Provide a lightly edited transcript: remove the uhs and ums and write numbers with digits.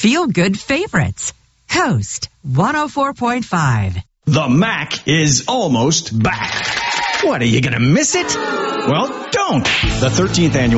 feel-good favorites. Coast 104.5. The Mac is almost back. What, are you going to miss it? Well, don't. The 13th annual